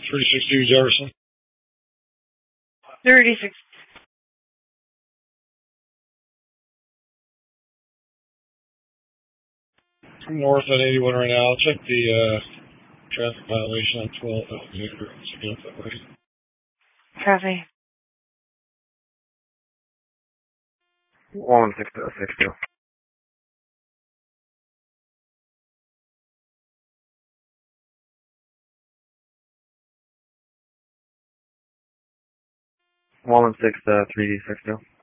362 Jefferson. 36. I'm north at 81 right now. I'll check the traffic violation on 12. Copy. 16062. 116 3D60.